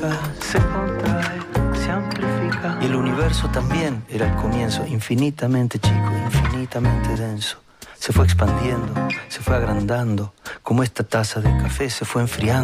duplica, se contrae, se amplifica. Y el universo también era al comienzo infinitamente chico, infinitamente denso. Se fue expandiendo, se fue agrandando, como esta taza de café se fue enfriando.